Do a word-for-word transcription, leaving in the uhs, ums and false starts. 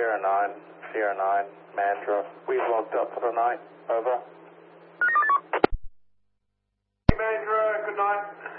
Sierra nine, Sierra nine, Mandra. We've locked up for the night. Over. Mandra, good night.